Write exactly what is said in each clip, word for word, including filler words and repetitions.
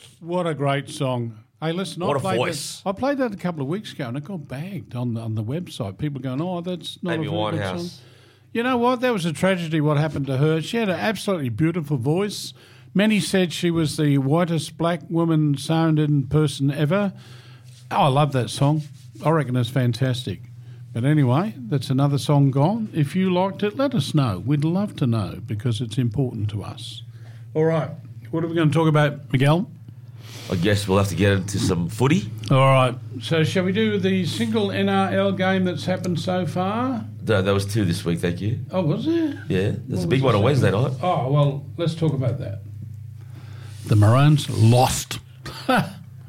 What a great song. Hey, listen, What I a played voice. That, I played that a couple of weeks ago and it got bagged on the, on the website. People going, oh, that's not Amy a very good song. Winehouse. You know what? That was a tragedy what happened to her. She had an absolutely beautiful voice. Many said she was the whitest black woman sounding person ever. Oh, I love that song. I reckon it's fantastic. But anyway, that's another song gone. If you liked it, let us know. We'd love to know because it's important to us. All right. What are we going to talk about, Miguel? I guess we'll have to get into some footy. All right. So shall we do the single N R L game that's happened so far? No, there was two this week, thank you. Oh, was there? Yeah, there's What a big was one on the Wednesday second night. one? Oh, well, let's talk about that. The Maroons lost. I'm,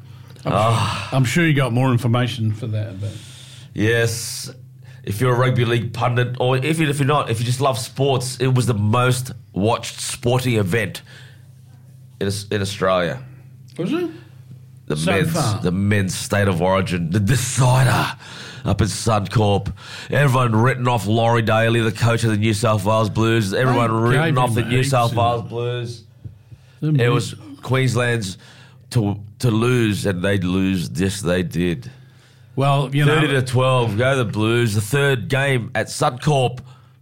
Ah. sure, I'm sure you got more information for that. But Yes, if you're a rugby league pundit, or if, you, if you're not, if you just love sports, it was the most watched sporting event in, in Australia. was it? The So men's, far. the men's state of origin, the decider up in Suncorp. Everyone written off Laurie Daly, the coach of the New South Wales Blues. Everyone They written gave off him the New heaps South in Wales it. Blues. The It was Queensland's to to lose, and they'd lose. Yes, they did. Well, you Thirty know, to twelve. Go the Blues. The third game at Suncorp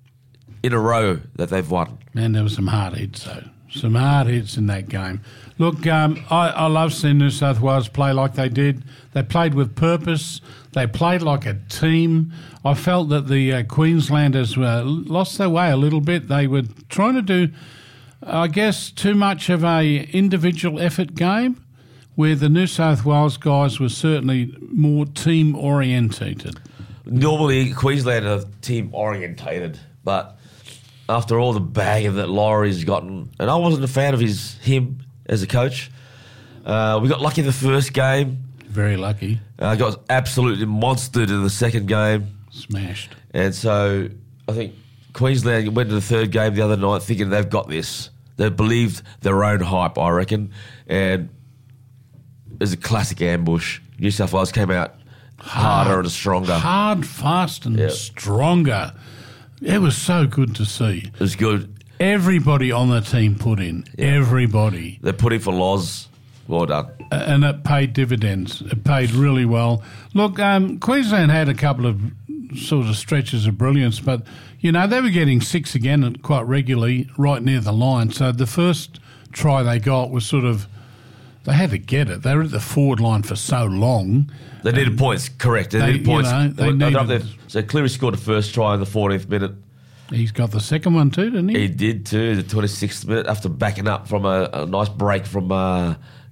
in a row that they've won. man, there were some hard hits, though. Some hard hits in that game. Look, um, I, I love seeing New South Wales play like they did. They played with purpose. They played like a team. I felt that the uh, Queenslanders uh, lost their way a little bit. They were trying to do, I guess, too much of a individual effort game, where the New South Wales guys were certainly more team orientated. Normally, Queensland are team orientated, but after all the bagging that Laurie's gotten, and I wasn't a fan of his him as a coach, uh, we got lucky in the first game. Very lucky. Uh, got absolutely monstered in the second game, Smashed. and so I think Queensland went to the third game the other night thinking they've got this. They believed their own hype, I reckon, and it was a classic ambush. New South Wales came out harder and stronger. Hard, fast, and Yep. stronger. It was so good to see. It was good. Everybody on the team put in. Everybody. They're putting for Loz. Well done. And it paid dividends. It paid really well. Look, um, Queensland had a couple of sort of stretches of brilliance, but, you know, they were getting six again quite regularly right near the line. So the first try they got was sort of, they had to get it. They were at the forward line for so long. They needed points, correct. They, they- needed points. you know, they I don't know if needed- they've- so Cleary scored the first try in the fourteenth minute. He's got the second one too, didn't he? He did too, the twenty-sixth minute, after backing up from a, a nice break from uh,